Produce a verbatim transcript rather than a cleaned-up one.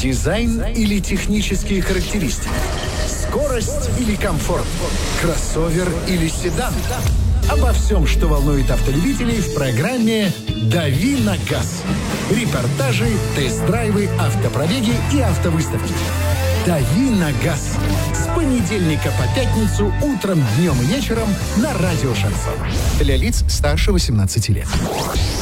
Дизайн или технические характеристики? Скорость или комфорт? Кроссовер или седан? Обо всем, что волнует автолюбителей в программе «Дави на газ». Репортажи, тест-драйвы, автопробеги и автовыставки. «Дави на газ». С понедельника по пятницу утром, днем и вечером на радио «Шансон». Для лиц старше восемнадцати лет.